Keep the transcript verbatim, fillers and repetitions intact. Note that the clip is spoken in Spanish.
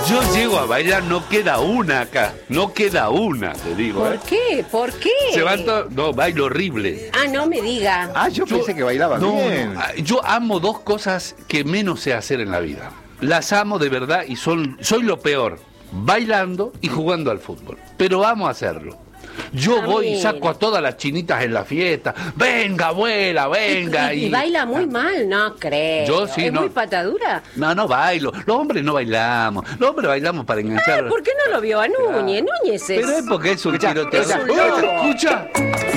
yo llego a bailar, no queda una acá. No queda una, te digo. ¿Por ¿eh? qué? ¿Por qué? Se van todos. No, bailo horrible. Ah, no me diga. Ah, yo, Yo- pensé que bailaba No, bien. no, yo amo dos cosas que menos sé hacer en la vida. Las amo de verdad y son, soy lo peor. Bailando y jugando al fútbol. Pero amo hacerlo. Yo Ah, voy y mira. saco a todas las chinitas en la fiesta. Venga, abuela, venga. Y, y baila muy mal, no creo. Yo sí, ¿Es no. muy patadura? No, no bailo. Los hombres no bailamos. Los hombres bailamos para enganchar. ¿Por qué no lo vio a Núñez? Núñez es... Pero es porque es un Escucha, tiroteo. es un loco. Escucha.